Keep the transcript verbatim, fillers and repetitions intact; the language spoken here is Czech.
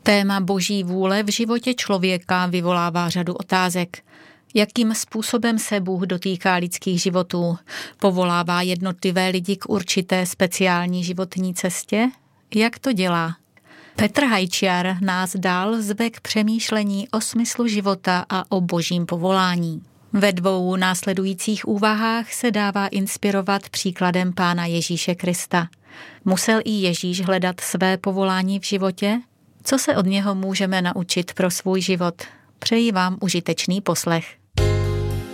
Téma boží vůle v životě člověka vyvolává řadu otázek. Jakým způsobem se Bůh dotýká lidských životů? Povolává jednotlivé lidi k určité speciální životní cestě? Jak to dělá? Petr Hajčiar nás dál zve k přemýšlení o smyslu života a o božím povolání. Ve dvou následujících úvahách se dává inspirovat příkladem Pána Ježíše Krista. Musel i Ježíš hledat své povolání v životě? Co se od něho můžeme naučit pro svůj život? Přeji vám užitečný poslech.